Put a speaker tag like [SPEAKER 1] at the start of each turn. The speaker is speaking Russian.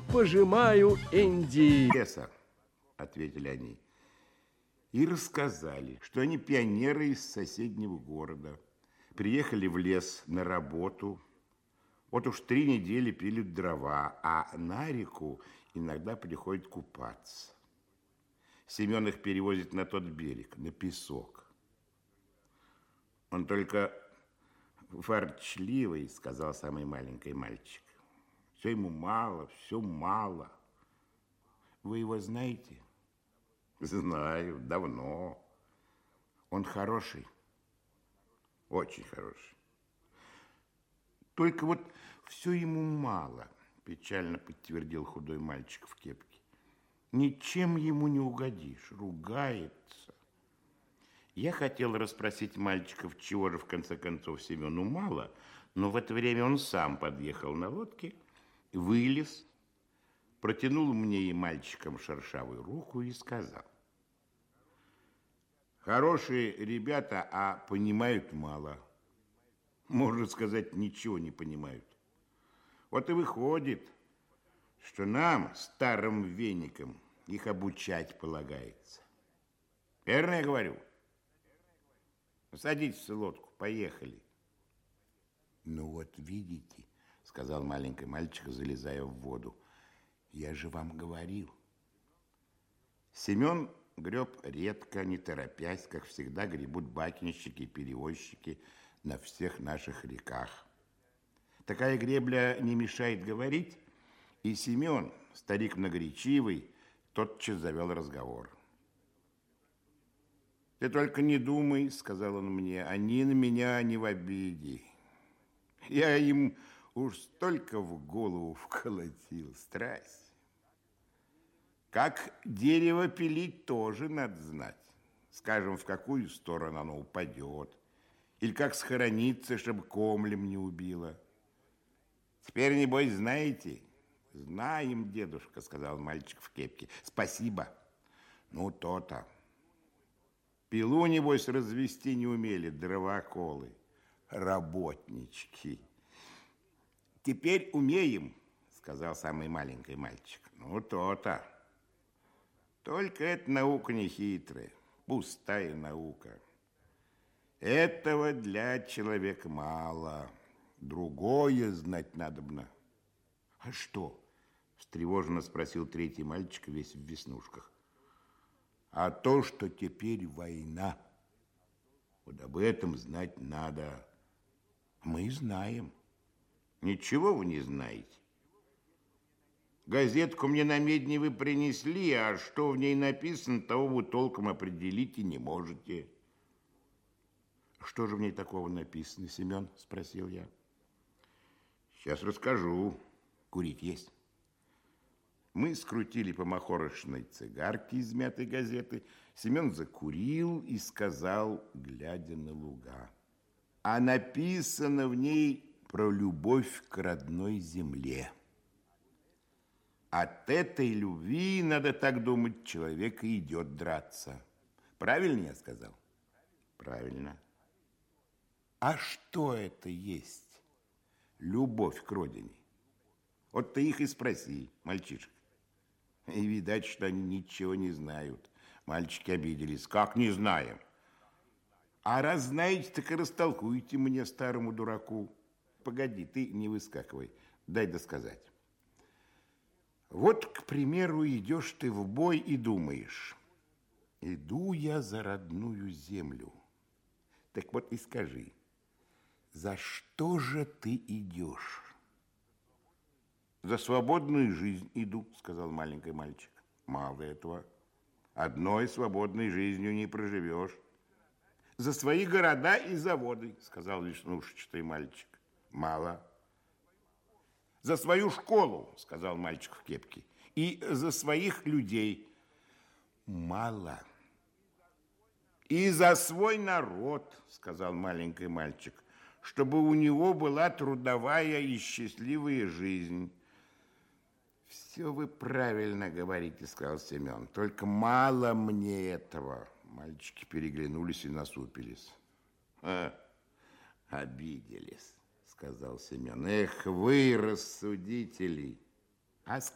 [SPEAKER 1] пожимаю Энди.
[SPEAKER 2] Леса, ответили они. И рассказали, что они пионеры из соседнего города. Приехали в лес на работу. Вот уж 3 недели пилят дрова, а на реку иногда приходят купаться. Семен их перевозит на тот берег, на песок. Он только ворчливый, сказал самый маленький мальчик. Все ему мало, все мало. Вы его знаете? Знаю, давно. Он хороший, очень хороший. Только вот все ему мало, печально подтвердил худой мальчик в кепке. Ничем ему не угодишь, ругается. Я хотел расспросить мальчиков, чего же в конце концов Семену мало, но в это время он сам подъехал на лодке, вылез, протянул мне и мальчикам шершавую руку и сказал: хорошие ребята, а понимают мало. Можно сказать, ничего не понимают. Вот и выходит, что нам, старым веникам, их обучать полагается. Верно я говорю? Садитесь в лодку, поехали. Ну вот видите, сказал маленький мальчик, залезая в воду, я же вам говорил. Семен греб редко, не торопясь, как всегда гребут бакинщики и перевозчики на всех наших реках. Такая гребля не мешает говорить, и Семен, старик многоречивый, тотчас завел разговор. Ты только не думай, сказал он мне, они на меня не в обиде. Я им уж столько в голову вколотил, страсть. Как дерево пилить тоже надо знать. Скажем, в какую сторону оно упадет. Или как схорониться, чтобы комлем не убило. Теперь, небось, знаете? Знаем, дедушка, сказал мальчик в кепке. Спасибо. Ну, то-то. Пилу, небось, развести не умели дровоколы, работнички. Теперь умеем, сказал самый маленький мальчик. Ну, то-то. Только эта наука не хитрая, пустая наука. Этого для человека мало. Другое знать надобно. А что? Встревоженно спросил третий мальчик, весь в веснушках. А то, что теперь война. Вот об этом знать надо. Мы знаем. Ничего вы не знаете. Газетку мне на медне вы принесли, а что в ней написано, того вы толком определить и не можете. Что же в ней такого написано, Семен? Спросил я. Сейчас расскажу. Курить есть? Мы скрутили по махорочной цигарке из мятой газеты. Семен закурил и сказал, глядя на луга. А написано в ней про любовь к родной земле. От этой любви, надо так думать, человек и идет драться. Правильно я сказал? Правильно. А что это есть любовь к родине? Вот ты их и спроси, мальчишек. И видать, что они ничего не знают. Мальчики обиделись. Как не знаем? А раз знаете, так и растолкуйте мне, старому дураку. Погоди, ты не выскакивай. Дай досказать. Вот, к примеру, идешь ты в бой и думаешь. Иду я за родную землю. Так вот и скажи, за что же ты идешь? За свободную жизнь иду, сказал маленький мальчик. Мало этого. Одной свободной жизнью не проживешь. За свои города и заводы, сказал веснушчатый мальчик. Мало. За свою школу, сказал мальчик в кепке. И за своих людей. Мало. И за свой народ, сказал маленький мальчик, чтобы у него была трудовая и счастливая жизнь. Все вы правильно говорите, сказал Семен. Только мало мне этого. Мальчики переглянулись и насупились. Обиделись, сказал Семен. Эх, вы, рассудители. А с